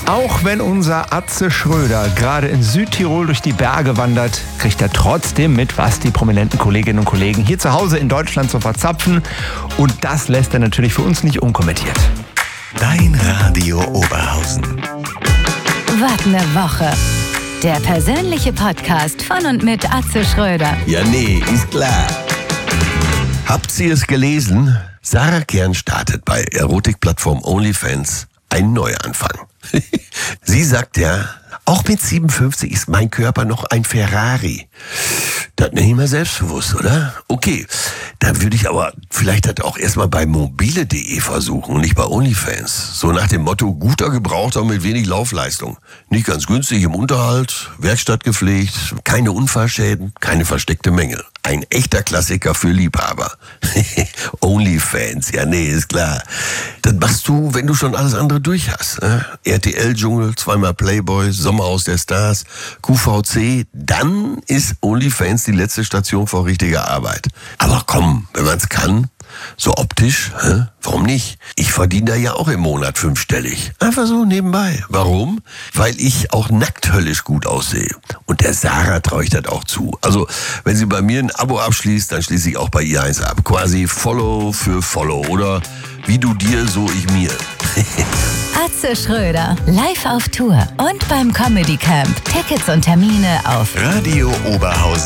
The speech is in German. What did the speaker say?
Auch wenn unser Atze Schröder gerade in Südtirol durch die Berge wandert, kriegt er trotzdem mit, was die prominenten Kolleginnen und Kollegen hier zu Hause in Deutschland so verzapfen. Und das lässt er natürlich für uns nicht unkommentiert. Dein Radio Oberhausen. Was ne Woche. Der persönliche Podcast von und mit Atze Schröder. Ja, nee, ist klar. Habt ihr es gelesen? Sarah Kern startet bei Erotikplattform OnlyFans einen Neuanfang. Sie sagt ja, auch mit 57 ist mein Körper noch ein Ferrari. Das nenne ich mal selbstbewusst, oder? Okay, dann würde ich aber vielleicht das auch erstmal bei mobile.de versuchen und nicht bei OnlyFans. So nach dem Motto, guter Gebrauchter mit wenig Laufleistung. Nicht ganz günstig im Unterhalt, Werkstatt gepflegt, keine Unfallschäden, keine versteckte Mängel. Ein echter Klassiker für Liebhaber. OnlyFans, ja nee, ist klar. Das machst du, wenn du schon alles andere durch hast. RTL-Dschungel, zweimal Playboy, Sommerhaus der Stars, QVC. Dann ist OnlyFans die letzte Station vor richtiger Arbeit. Aber komm, wenn man's kann, so optisch, warum nicht? Ich verdiene da ja auch im Monat 5-stellig. Einfach so nebenbei. Warum? Weil ich auch nackt höllisch gut aussehe. Und der Sarah traue ich das auch zu. Also, wenn sie bei mir ein Abo abschließt, dann schließe ich auch bei ihr eins ab. Quasi Follow für Follow. Oder wie du dir, so ich mir. Atze Schröder, live auf Tour und beim Comedy Camp. Tickets und Termine auf Radio Oberhausen.